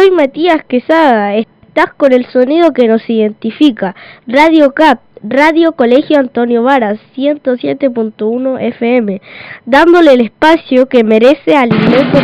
Soy Matías Quesada, estás con el sonido que nos identifica, Radio CAP, Radio Colegio Antonio Varas, 107.1 FM, dándole el espacio que merece al inmenso